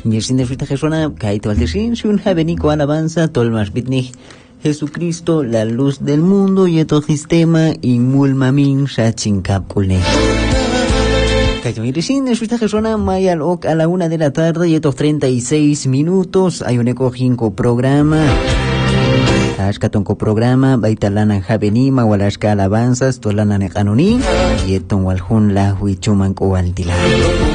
Nirsin de Frita Jesona, Kaito Aldeshin, Shun Havenico Alabanza, Tolmas Bitnig, Jesucristo, la luz del mundo, y esto sistema, Inmulmamin, Shachin Kapkulne. Kaito Nirsin de Frita Jesona, Mayal Ok a la 1 de la tarde, y estos 36 minutos, hay un eco 5 programa. Ashkatonko programa, Baitalana Javenima, Walashka Alabanzas, Tolana Nekanuni, y eton Waljun la Huichuman Coaltila.